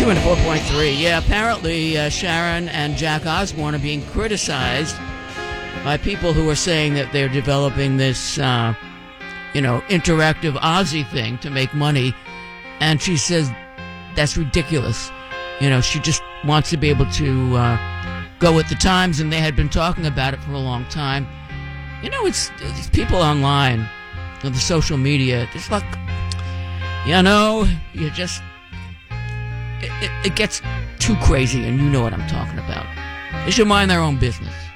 204.3. Yeah, apparently Sharon and Jack Osbourne are being criticized by people who are saying that they're developing this, interactive Aussie thing to make money. And she says that's ridiculous. She just wants to be able to go with the times, and they had been talking about it for a long time. It's these people online, the social media, just like, you just... It gets too crazy, and you know what I'm talking about. They should mind their own business.